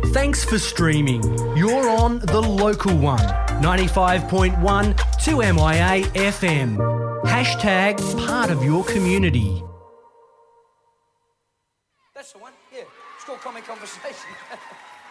Thanks for streaming. You're on the local one, 95.1 2MIA FM. Hashtag part of your community. That's the one, yeah. It's called Comic Conversation.